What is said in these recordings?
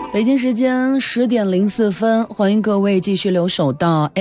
北京时间10点04分，欢迎各位继续留守到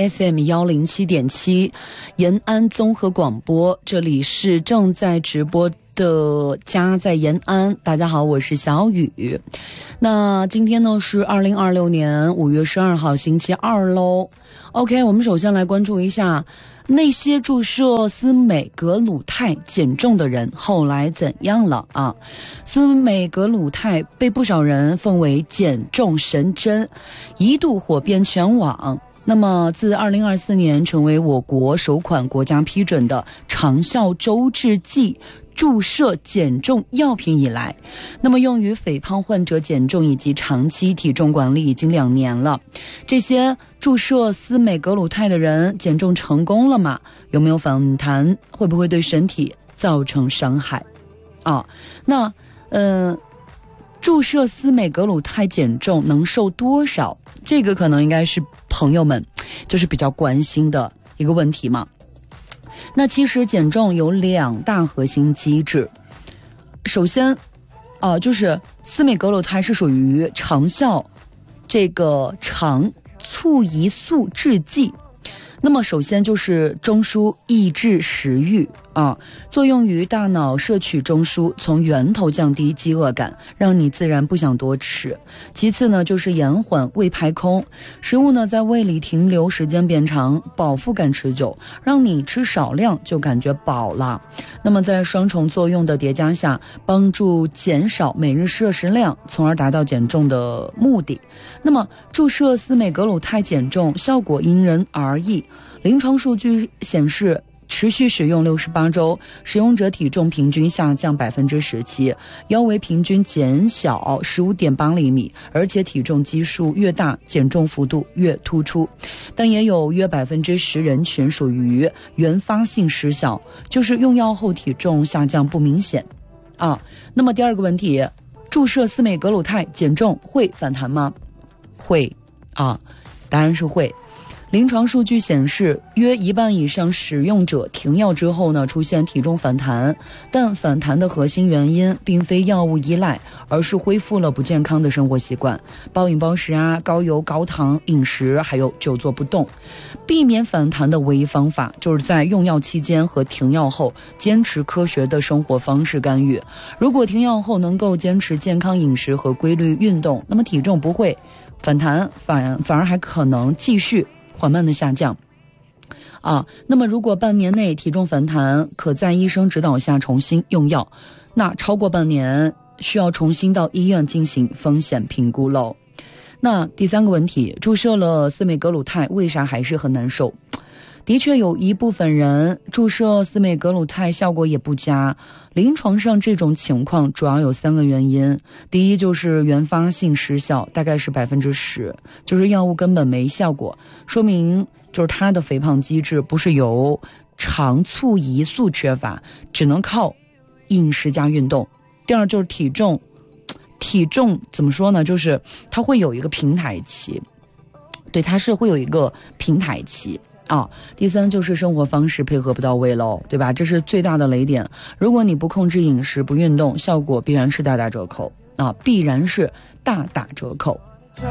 FM107.7 延安综合广播，这里是正在直播的家在延安。大家好，我是小雨。那今天呢是2026年5月12号星期二喽。OK， 我们首先来关注一下那些注射司美格鲁肽减重的人后来怎样了啊？司美格鲁肽被不少人奉为减重神针，一度火遍全网。那么自2024年成为我国首款国家批准的长效周制剂注射减重药品以来，那么用于肥胖患者减重以及长期体重管理已经2年了。这些注射司美格鲁肽的人减重成功了吗？有没有反弹？会不会对身体造成伤害？那注射司美格鲁肽减重能瘦多少？这个可能应该是朋友们就是比较关心的一个问题嘛。那其实减重有2大核心机制。首先就是司美格鲁肽是属于长效这个肠促胰素制剂。那么首先就是中枢抑制食欲作用于大脑摄取中枢，从源头降低饥饿感，让你自然不想多吃。其次呢，就是延缓胃排空，食物呢在胃里停留时间变长，饱腹感持久，让你吃少量就感觉饱了。那么在双重作用的叠加下，帮助减少每日摄食量，从而达到减重的目的。那么注射司美格鲁肽减重效果因人而异，临床数据显示，持续使用68周，使用者体重平均下降17%，腰围平均减小15.8厘米，而且体重基数越大，减重幅度越突出。但也有约10%人群属于原发性失效，就是用药后体重下降不明显那么第二个问题，注射司美格鲁肽减重会反弹吗？会答案是会。临床数据显示，约1半以上使用者停药之后呢，出现体重反弹，但反弹的核心原因并非药物依赖，而是恢复了不健康的生活习惯，暴饮暴食高油高糖饮食，还有久坐不动。避免反弹的唯一方法，就是在用药期间和停药后坚持科学的生活方式干预。如果停药后能够坚持健康饮食和规律运动，那么体重不会反弹，反而还可能继续缓慢的下降那么如果半年内体重反弹，可在医生指导下重新用药，那超过半年需要重新到医院进行风险评估喽。那第三个问题，注射了司美格鲁肽为啥还是很难受？的确有一部分人注射司美格鲁肽效果也不佳，临床上这种情况主要有3个原因。第一就是原发性失效，大概是10%，就是药物根本没效果，说明就是它的肥胖机制不是由肠促胰素缺乏，只能靠饮食加运动。第二就是体重怎么说呢，就是它会有一个平台期，对，它是会有一个平台期第三就是生活方式配合不到位喽，对吧？这是最大的雷点。如果你不控制饮食不运动，效果必然是大打折扣必然是大打折扣。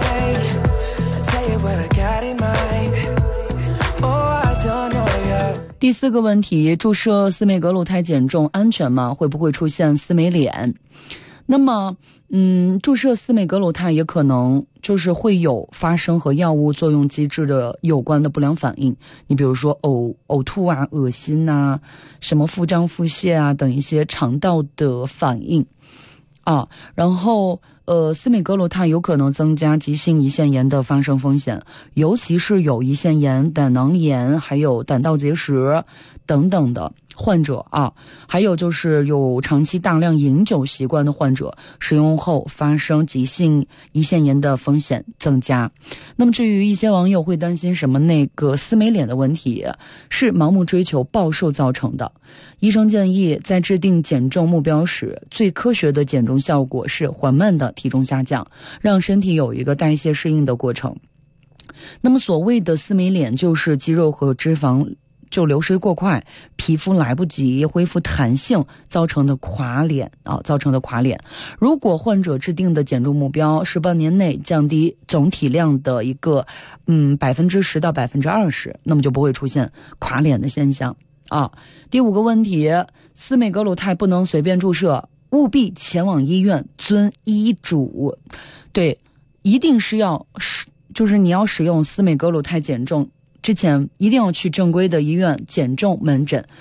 第4个问题，注射司美格鲁肽减重安全吗？会不会出现司美脸？那么注射司美格鲁肽也可能就是会有发生和药物作用机制的有关的不良反应，你比如说呕吐恶心什么腹胀腹泻等一些肠道的反应然后司美格鲁肽有可能增加急性胰腺炎的发生风险，尤其是有胰腺炎、胆囊炎还有胆道结石等等的患者还有就是有长期大量饮酒习惯的患者，使用后发生急性胰腺炎的风险增加。那么至于一些网友会担心什么那个司美脸的问题，是盲目追求暴瘦造成的。医生建议在制定减重目标时，最科学的减重效果是缓慢的体重下降，让身体有一个代谢适应的过程。那么所谓的司美脸，就是肌肉和脂肪就流失过快，皮肤来不及恢复弹性造成的垮脸。如果患者制定的减重目标是半年内降低总体量的一个10%到20%，那么就不会出现垮脸的现象啊。第5个问题，司美格鲁肽不能随便注射，务必前往医院遵医嘱。对，一定是就是你要使用司美格鲁肽减重之前，一定要去正规的医院减重门诊